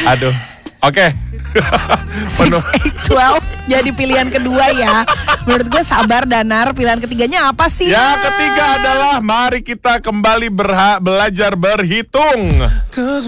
Aduh. Oke. 6, 8, 12 jadi pilihan kedua ya. Menurut gue sabar Danar. Pilihan ketiganya apa sih? Yang ketiga adalah mari kita kembali belajar berhitung.